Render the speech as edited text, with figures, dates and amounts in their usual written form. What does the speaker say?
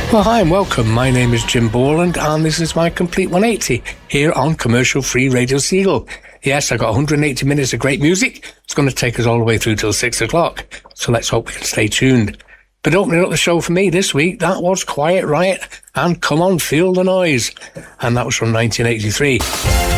Well, hi and welcome. My name is Jim Borland and this is my Complete 180 here on Commercial Free Radio Seagull. Yes, I got 180 minutes of great music. It's going to take us all the way through till 6 o'clock. So let's hope we can stay tuned. But opening up the show for me this week, that was Quiet Riot and Come On Feel the Noise. And that was from 1983.